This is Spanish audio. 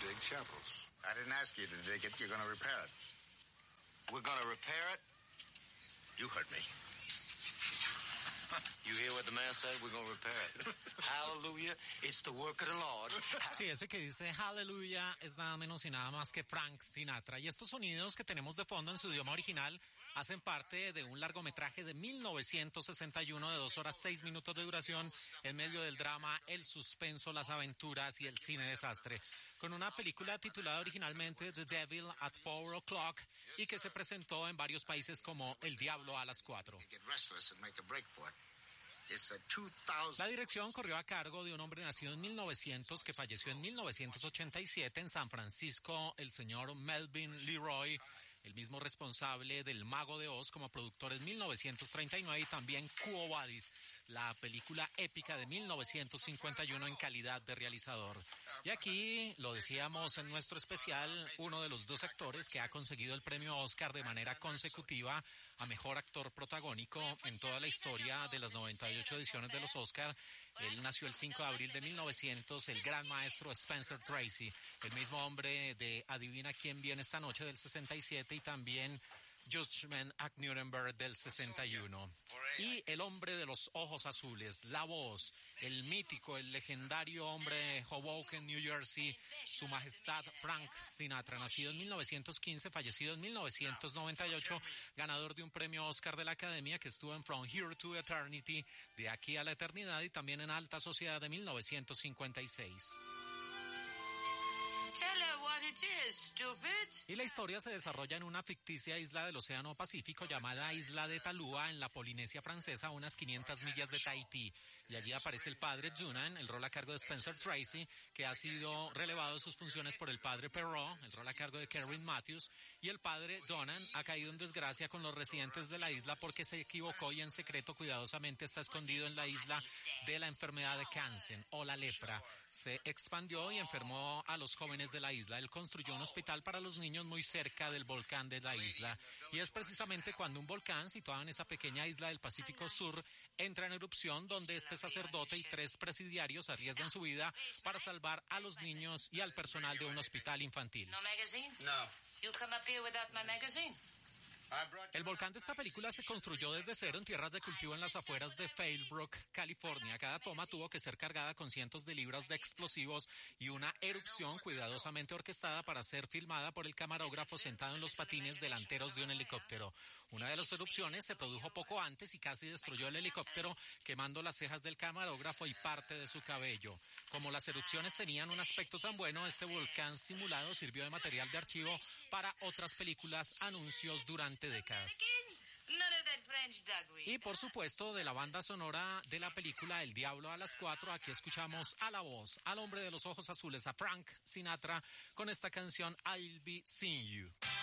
dig chapels. I didn't ask you to dig it. You're going to repair it. We're going to repair it? You heard me. You hear what the man said? We're going to repair it. Hallelujah. It's the work of the Lord. Sí, ese que dice Hallelujah es nada menos y nada más que Frank Sinatra. Y estos sonidos que tenemos de fondo en su idioma original hacen parte de un largometraje de 1961 de 2 horas 6 minutos de duración en medio del drama, el suspenso, las aventuras y el cine desastre. Con una película titulada originalmente The Devil at 4 O'Clock y que se presentó en varios países como El Diablo a las 4. La dirección corrió a cargo de un hombre nacido en 1900 que falleció en 1987 en San Francisco, el señor Melvin Leroy, el mismo responsable del Mago de Oz como productor en 1939 y también Quo Vadis, la película épica de 1951 en calidad de realizador. Y aquí, lo decíamos en nuestro especial, uno de los dos actores que ha conseguido el premio Oscar de manera consecutiva a Mejor Actor Protagónico en toda la historia de las 98 ediciones de los Oscar. Él nació el 5 de abril de 1900, el gran maestro Spencer Tracy, el mismo hombre de Adivina quién viene esta noche del 67 y también Judgment at Nuremberg del 61. Y el hombre de los ojos azules, la voz, el mítico, el legendario hombre de Hoboken, New Jersey, su majestad Frank Sinatra, nacido en 1915, fallecido en 1998, ganador de un premio Oscar de la Academia que estuvo en From Here to Eternity, de aquí a la eternidad, y también en Alta Sociedad de 1956. Y la historia se desarrolla en una ficticia isla del Océano Pacífico llamada Isla de Talúa, en la Polinesia Francesa, a unas 500 millas de Tahití. Y allí aparece el padre Junan, el rol a cargo de Spencer Tracy, que ha sido relevado de sus funciones por el padre Perrault, el rol a cargo de Karen Matthews, y el padre Donan ha caído en desgracia con los residentes de la isla porque se equivocó y en secreto cuidadosamente está escondido en la isla de la enfermedad de cáncer o la lepra. Se expandió y enfermó a los jóvenes de la isla. Él construyó un hospital para los niños muy cerca del volcán de la isla. Y es precisamente cuando un volcán situado en esa pequeña isla del Pacífico Sur entra en erupción, donde este sacerdote y 3 presidiarios arriesgan su vida para salvar a los niños y al personal de un hospital infantil. El volcán de esta película se construyó desde cero en tierras de cultivo en las afueras de Fairbrooke, California. Cada toma tuvo que ser cargada con cientos de libras de explosivos y una erupción cuidadosamente orquestada para ser filmada por el camarógrafo sentado en los patines delanteros de un helicóptero. Una de las erupciones se produjo poco antes y casi destruyó el helicóptero, quemando las cejas del camarógrafo y parte de su cabello. Como las erupciones tenían un aspecto tan bueno, este volcán simulado sirvió de material de archivo para otras películas, anuncios durante décadas. Y por supuesto, de la banda sonora de la película El Diablo a las 4, aquí escuchamos a la voz, al hombre de los ojos azules, a Frank Sinatra, con esta canción I'll Be Seeing You.